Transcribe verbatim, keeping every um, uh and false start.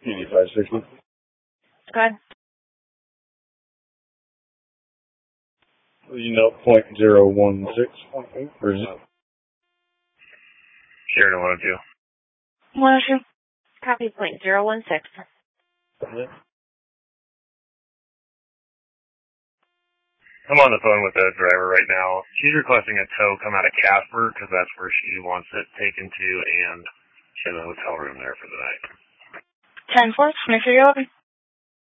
eighty-five sixty. Go ahead. You know, point zero one six, or is it? Sheridan one oh two. one oh two. Copy point zero one six. Yeah. I'm on the phone with the driver right now. She's requesting a tow come out of Casper because that's where she wants it taken to, and she has a hotel room there for the night. ten four, make sure you're open.